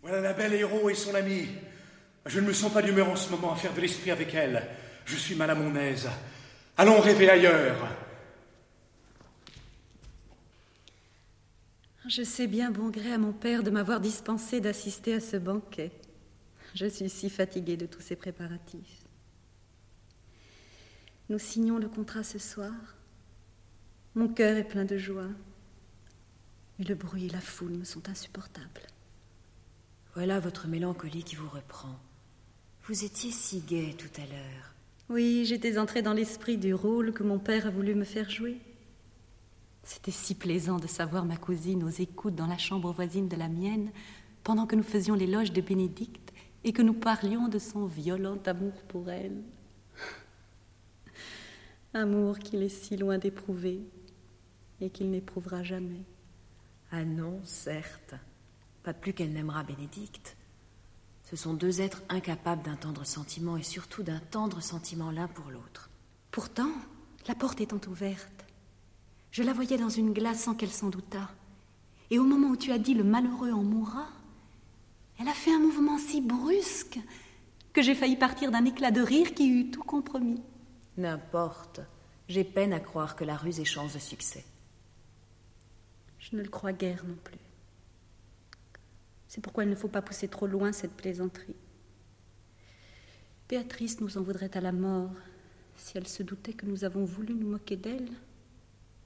Voilà la belle héros et son ami. Je ne me sens pas d'humeur en ce moment à faire de l'esprit avec elle. Je suis mal à mon aise. Allons rêver ailleurs. Je sais bien bon gré à mon père de m'avoir dispensé d'assister à ce banquet. Je suis si fatiguée de tous ces préparatifs. Nous signons le contrat ce soir. Mon cœur est plein de joie. Mais le bruit et la foule me sont insupportables. Voilà votre mélancolie qui vous reprend. Vous étiez si gai tout à l'heure. Oui, j'étais entrée dans l'esprit du rôle que mon père a voulu me faire jouer. C'était si plaisant de savoir ma cousine aux écoutes dans la chambre voisine de la mienne, pendant que nous faisions l'éloge de Bénédicte et que nous parlions de son violent amour pour elle. Amour qu'il est si loin d'éprouver et qu'il n'éprouvera jamais. Ah non, certes. Pas plus qu'elle n'aimera Bénédicte. Ce sont deux êtres incapables d'un tendre sentiment et surtout d'un tendre sentiment l'un pour l'autre. Pourtant, la porte étant ouverte, je la voyais dans une glace sans qu'elle s'en doutât. Et au moment où tu as dit « le malheureux en mourra », elle a fait un mouvement si brusque que j'ai failli partir d'un éclat de rire qui eût tout compromis. N'importe. J'ai peine à croire que la ruse ait chance de succès. Je ne le crois guère non plus. C'est pourquoi il ne faut pas pousser trop loin cette plaisanterie. Béatrice nous en voudrait à la mort si elle se doutait que nous avons voulu nous moquer d'elle.